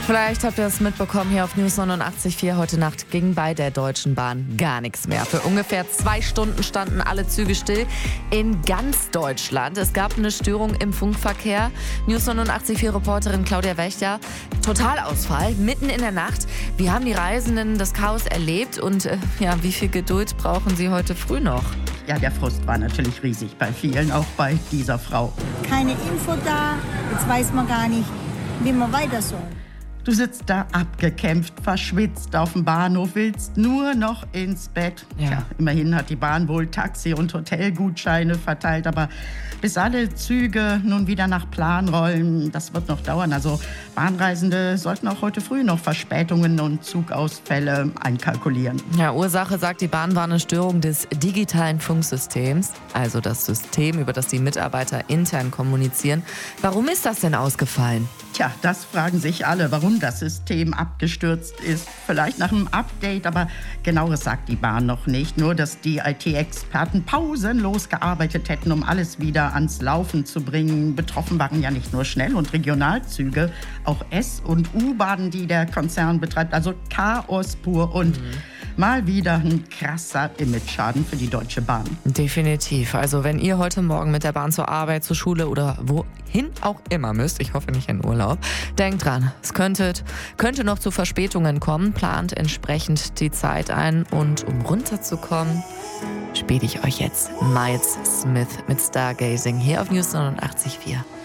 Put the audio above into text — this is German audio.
Vielleicht habt ihr es mitbekommen, hier auf News 89.4 heute Nacht ging bei der Deutschen Bahn gar nichts mehr. Für ungefähr 2 Stunden standen alle Züge still in ganz Deutschland. Es gab eine Störung im Funkverkehr. News 89.4 Reporterin Claudia Wächter, Totalausfall mitten in der Nacht. Wie haben die Reisenden das Chaos erlebt und wie viel Geduld brauchen sie heute früh noch? Ja, der Frust war natürlich riesig bei vielen, auch bei dieser Frau. Keine Info da, jetzt weiß man gar nicht, wie man weiter soll. Du sitzt da abgekämpft, verschwitzt auf dem Bahnhof, willst nur noch ins Bett. Ja. Tja, immerhin hat die Bahn wohl Taxi- und Hotelgutscheine verteilt, aber bis alle Züge nun wieder nach Plan rollen, das wird noch dauern. Also Bahnreisende sollten auch heute früh noch Verspätungen und Zugausfälle einkalkulieren. Ja, Ursache, sagt die Bahn, war eine Störung des digitalen Funksystems, also das System, über das die Mitarbeiter intern kommunizieren. Warum ist das denn ausgefallen? Tja, das fragen sich alle, warum das System abgestürzt ist. Vielleicht nach einem Update, aber Genaueres sagt die Bahn noch nicht. Nur, dass die IT-Experten pausenlos gearbeitet hätten, um alles wieder ans Laufen zu bringen. Betroffen waren ja nicht nur Schnell- und Regionalzüge, auch S- und U-Bahnen, die der Konzern betreibt. Also Chaos pur und mal wieder ein krasser Imageschaden für die Deutsche Bahn. Definitiv. Also wenn ihr heute Morgen mit der Bahn zur Arbeit, zur Schule oder wohin auch immer müsst, ich hoffe nicht in Urlaub, denkt dran, es könnte noch zu Verspätungen kommen, plant entsprechend die Zeit ein und um runterzukommen, spiele ich euch jetzt Miles Smith mit Stargazing hier auf News 89.4.